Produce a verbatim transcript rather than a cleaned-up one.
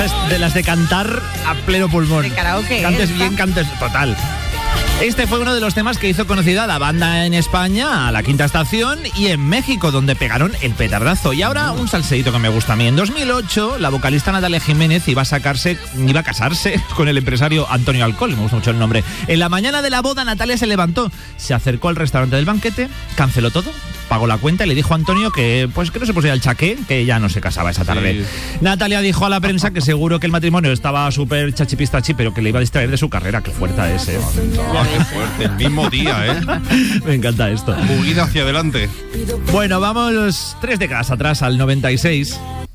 De las de cantar a pleno pulmón. De karaoke. Cantes ¿eh? bien, cantes total. Este fue uno de los temas que hizo conocida a la banda en España, a La Quinta Estación, y en México, donde pegaron el petardazo. Y ahora un salseíto que me gusta a mí. En dos mil ocho, la vocalista Natalia Jiménez iba a sacarse, iba a casarse con el empresario Antonio Alcoll, me gusta mucho el nombre. En la mañana de la boda, Natalia se levantó, se acercó al restaurante del banquete, canceló todo, pagó la cuenta y le dijo a Antonio que pues que no se pusiera el chaqué, que ya no se casaba esa tarde. Sí. Natalia dijo a la prensa que seguro que el matrimonio estaba súper chachipistachi, pero que le iba a distraer de su carrera. Qué fuerte es, ¿eh? Oh, qué fuerte, el mismo día, ¿eh? Me encanta esto. Movida hacia adelante. Bueno, vamos tres décadas atrás, al noventa y seis.